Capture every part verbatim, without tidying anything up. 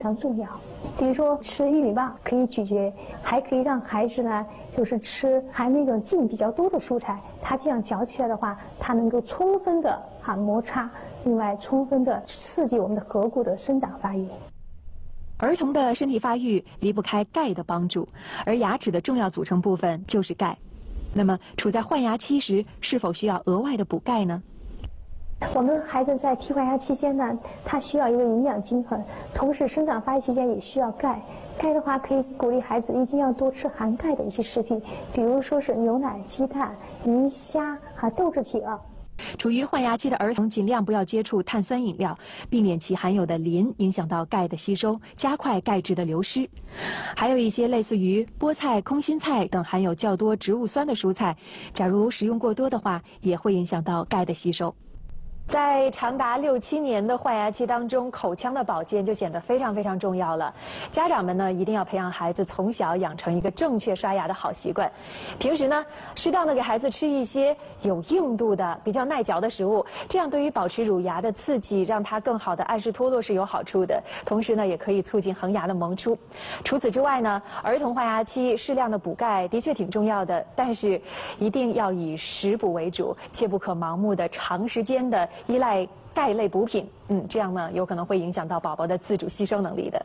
非常重要。比如说吃玉米棒可以咀嚼，还可以让孩子呢，就是吃含那种茎比较多的蔬菜，它这样嚼起来的话，它能够充分的哈摩擦，另外充分的刺激我们的颌骨的生长发育。 儿童的身体发育离不开钙的帮助，而牙齿的重要组成部分就是钙。那么，处在换牙期时，是否需要额外的补钙呢？ 我们孩子在替换牙期间呢，他需要一个营养均衡，同时生长发育期间也需要钙。钙的话，可以鼓励孩子一定要多吃含钙的一些食品，比如说是牛奶、鸡蛋、鱼虾和豆制品啊。 处于换牙期的儿童尽量不要接触碳酸饮料，避免其含有的磷影响到钙的吸收，加快钙质的流失。还有一些类似于菠菜、空心菜等含有较多植物酸的蔬菜，假如食用过多的话，也会影响到钙的吸收。在长达六七年的换牙期当中，口腔的保健就显得非常非常重要了。家长们呢，一定要培养孩子从小养成一个正确刷牙的好习惯。平时呢，适当的给孩子吃一些有硬度的、比较耐嚼的食物，这样对于保持乳牙的刺激，让它更好的按时脱落是有好处的。同时呢，也可以促进恒牙的萌出。除此之外呢，儿童换牙期适量的补钙的确挺重要的，但是一定要以食补为主，切不可盲目的长时间的依赖钙类补品，嗯，这样呢有可能会影响到宝宝的自主吸收能力的。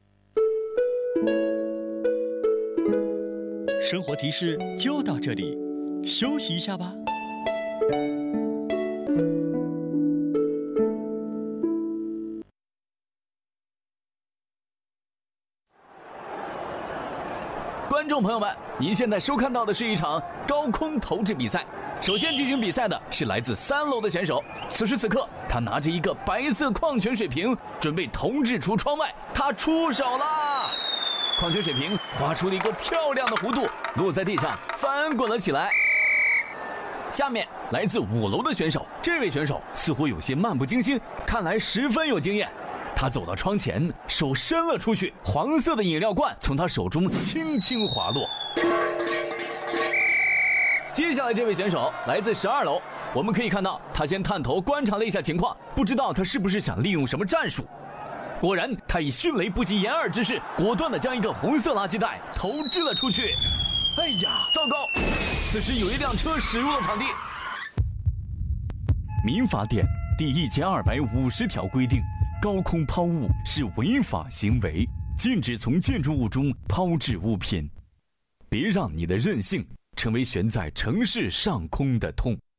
生活提示就到这里，休息一下吧。 观众朋友们，您现在收看到的是一场高空投掷比赛。首先进行比赛的是来自三楼的选手，此时此刻，他拿着一个白色矿泉水瓶，准备投掷出窗外。他出手啦！矿泉水瓶划出了一个漂亮的弧度，落在地上，翻滚了起来。下面来自五楼的选手，这位选手似乎有些漫不经心，看来十分有经验。他走到窗前，手伸了出去，黄色的饮料罐从他手中轻轻滑落。接下来这位选手来自十二楼，我们可以看到他先探头观察了一下情况，不知道他是不是想利用什么战术。果然，他以迅雷不及掩耳之势，果断地将一个红色垃圾袋投掷了出去。哎呀，糟糕！此时有一辆车驶入了场地。民法典第一千二百五十条规定，高空抛物是违法行为，禁止从建筑物中抛掷物品。别让你的任性成为悬在城市上空的痛。